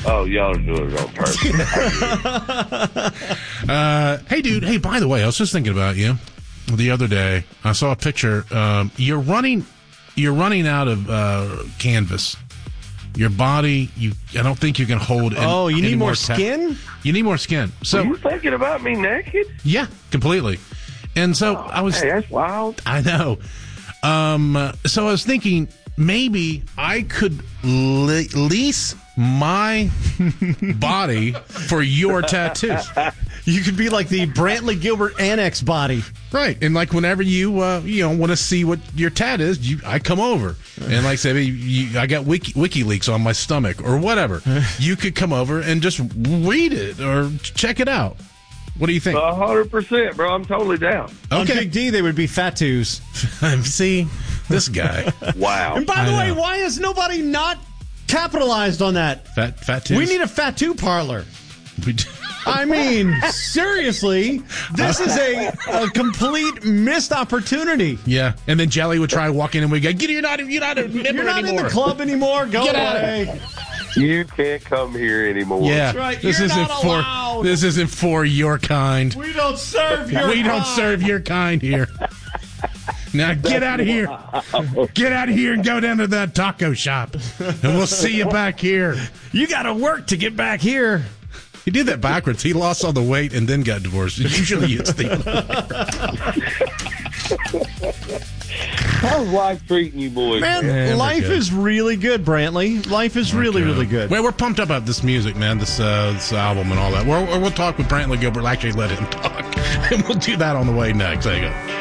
Oh, y'all are doing it on purpose. Hey, dude. Hey, by the way, I was just thinking about you the other day. I saw a picture. You're running out of canvas. Your body, I don't think you can hold. You need more skin? You need more skin. So, Were you thinking about me naked? Yeah, completely. And so I was. Hey, that's wild. I know. So I was thinking maybe I could lease my body for your tattoos. You could be like the Brantley Gilbert Annex body. Right. And like whenever you want to see what your tat is, I come over. And like say I got WikiLeaks on my stomach or whatever. You could come over and just read it or check it out. What do you think? 100%, bro. I'm totally down. Okay. On Big D, they would be Fat-Toos. See, this guy. Wow. And by the way, why has nobody not capitalized on that? Fat-Toos? We need a Fat-Too parlor. I mean, seriously, this is a complete missed opportunity. Yeah, and then Jelly would try walking in and we'd go, you're not a member anymore. You're not in the club anymore. Go away. You can't come here anymore. Yeah, that's right. This isn't for your kind. We don't serve your kind. We don't serve your kind here. Now get out of here. Get out of here and go down to that taco shop. And we'll see you back here. You got to work to get back here. He did that backwards. He lost all the weight and then got divorced. Usually it's the How's life treating you boys? Man, life is really good, Brantley. Life is really, really good. Well, we're pumped up about this music, man, this album and all that. We'll talk with Brantley Gilbert. Actually, let him talk. And we'll do that on the way next. There you go.